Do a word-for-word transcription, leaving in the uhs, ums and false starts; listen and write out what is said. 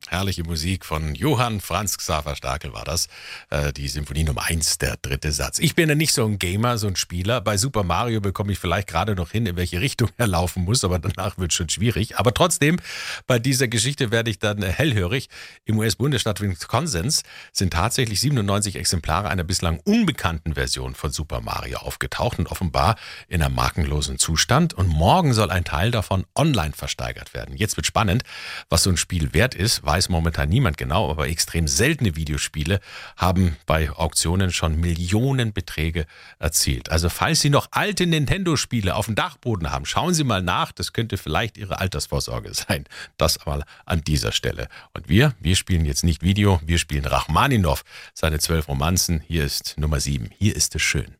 Herrliche Musik von Johann Franz Xaver Starkel war das. Äh, die Symphonie Nummer eins, der dritte Satz. Ich bin ja nicht so ein Gamer, so ein Spieler. Bei Super Mario bekomme ich vielleicht gerade noch hin, in welche Richtung er laufen muss, aber danach wird es schon schwierig. Aber trotzdem, bei dieser Geschichte werde ich dann hellhörig. Im U S-Bundesstaat Wisconsin sind tatsächlich siebenundneunzig Exemplare einer bislang unbekannten Version von Super Mario aufgetaucht und offenbar in einem markenlosen Zustand. Und morgen soll ein Teil davon online versteigert werden. Jetzt wird spannend, was so ein Spiel wert ist, weiß momentan niemand genau, aber extrem seltene Videospiele haben bei Auktionen schon Millionenbeträge erzielt. Also falls Sie noch alte Nintendo-Spiele auf dem Dachboden haben, schauen Sie mal nach, das könnte vielleicht Ihre Altersvorsorge sein. Das mal an dieser Stelle. Und wir, wir spielen jetzt nicht Video, wir spielen Rachmaninow, seine zwölf Romanzen. Hier ist Nummer sieben, hier ist es schön.